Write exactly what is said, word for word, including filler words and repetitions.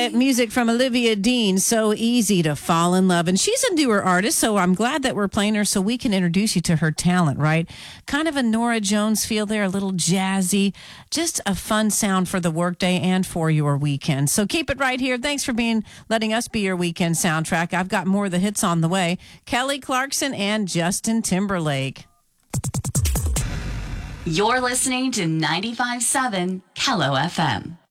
get music from Olivia Dean. So easy to fall in love. And she's a newer artist, so I'm glad that we're playing her so we can introduce you to her talent, right? Kind of a Nora Jones feel there, a little jazzy. Just a fun sound for the workday and for your weekend. So keep it right here. Thanks for being letting us be your weekend soundtrack. I've got more of the hits on the way. Kelly Clarkson and Justin Timberlake. You're listening to ninety-five point seven Kello F M.